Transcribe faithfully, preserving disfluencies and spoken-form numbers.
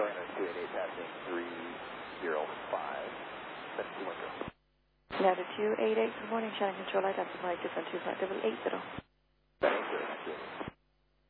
showing us two eight eight passing three zero five seven two one zero. Ladder two eight eight, good morning, Shannon Control, I got supply different two five double eight zero.